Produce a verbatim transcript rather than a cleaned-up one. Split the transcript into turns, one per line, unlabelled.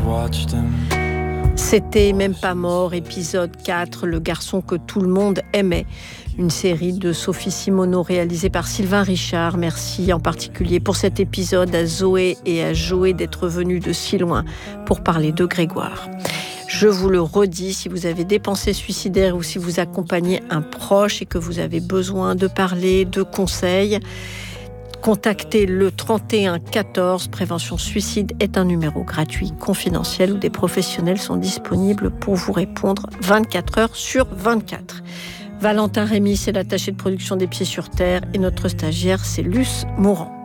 watched him.
C'était Même pas mort, épisode quatre, le garçon que tout le monde aimait. Une série de Sophie Simoneau réalisée par Sylvain Richard. Merci en particulier pour cet épisode à Zoé et à Joé d'être venus de si loin pour parler de Grégoire. Je vous le redis, si vous avez des pensées suicidaires ou si vous accompagnez un proche et que vous avez besoin de parler, de conseils, contactez le trente et un quatorze. Prévention Suicide est un numéro gratuit, confidentiel, où des professionnels sont disponibles pour vous répondre vingt-quatre heures sur vingt-quatre. Valentin Rémy, c'est l'attaché de production des Pieds sur Terre, et notre stagiaire, c'est Luce Mourant.